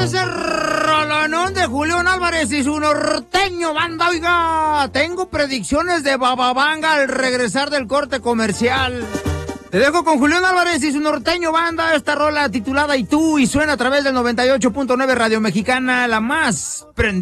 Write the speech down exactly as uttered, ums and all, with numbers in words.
ese rolonón de Julián Álvarez y su norteño banda. Oiga, tengo predicciones de Bababanga al regresar del corte comercial. Te dejo con Julián Álvarez y su norteño banda, esta rola titulada Y Tú, y suena a través del noventa y ocho punto nueve Radio Mexicana, la más prendida.